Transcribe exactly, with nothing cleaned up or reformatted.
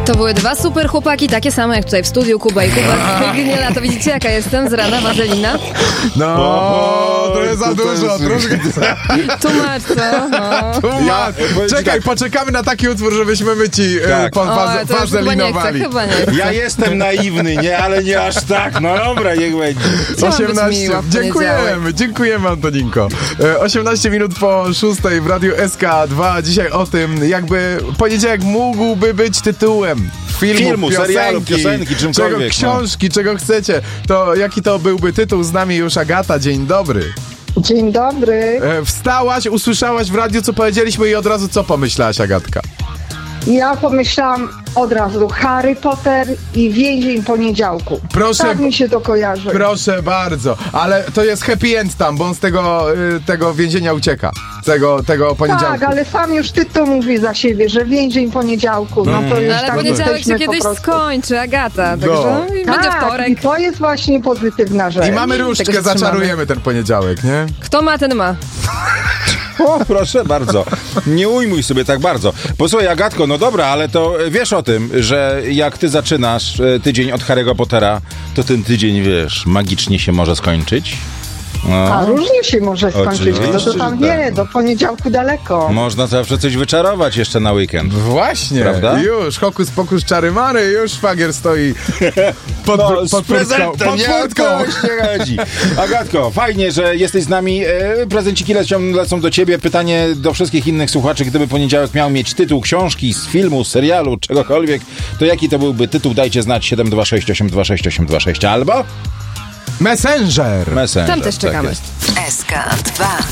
To były dwa super chłopaki, takie same jak tutaj w studiu, Kuba i Kuba. Gniela, to widzicie jaka jestem z rana, wazelina? No, o, to jest za dużo, troszkę. Tłumacz, co? No. Tłumacz. Ja, Czekaj, tak. poczekamy na taki utwór, żebyśmy my ci Tak. e, po, O, waze, to już chyba nie chcę, wazelinowali. chyba nie chcę. Ja jestem naiwny, nie, ale nie aż tak. No dobra, niech będzie. Chciałam być osiemnaście. miła w Dziękujemy, poniedziałek. dziękujemy Antoninko. E, osiemnaście minut po szóstej w Radiu S K dwa. Dzisiaj o tym, jakby poniedziałek mógłby być tytułem filmu, Filmu, piosenki, serialu, piosenki, czego, czymkolwiek, książki, czego chcecie. To jaki to byłby tytuł? Z nami już Agata. Dzień dobry. Dzień dobry. E, wstałaś, usłyszałaś w radiu, co powiedzieliśmy i od razu co pomyślałaś, Agatka? Ja pomyślałam od razu Harry Potter i Więzień Poniedziałku. Proszę, Tak mi się to kojarzy. proszę bardzo, ale to jest happy end tam, bo on z tego, y, tego więzienia ucieka. Tego, tego poniedziałku. Tak, ale sam już tytuł mówi za siebie, że Więzień Poniedziałku. No to już No ale tak poniedziałek się jesteśmy po kiedyś prostu. skończy, Agata, także No. no. i Tak, będzie i wtorek. to jest właśnie pozytywna rzecz. I mamy Tego różdżkę, się trzymamy. zaczarujemy ten poniedziałek, nie? Kto ma, ten ma. O, proszę bardzo. Nie ujmuj sobie tak bardzo. Posłuchaj, Agatko, no dobra, ale to wiesz o tym, że jak ty zaczynasz e, tydzień od Harry'ego Pottera, to ten tydzień, wiesz, magicznie się może skończyć. No. A różnie się może skończyć, Oczywiście, kto to tam że tak. wie, do poniedziałku daleko. Można zawsze coś wyczarować jeszcze na weekend. Właśnie, Prawda? już, hokus pokus czary mary, już szwagier stoi pod, No, pod z furtką. prezentem, Pod nie? furtką. To się chodzi. Agatko, fajnie, że jesteś z nami. E, Prezenciki lecą, lecą do ciebie. Pytanie do wszystkich innych słuchaczy. Gdyby poniedziałek miał mieć tytuł książki, z filmu, z serialu, czegokolwiek, to jaki to byłby tytuł? Dajcie znać siedem dwa sześć osiem dwa sześć osiem dwa sześć albo Messenger. Messenger. Tam też tak czekamy. jest. S K dwa.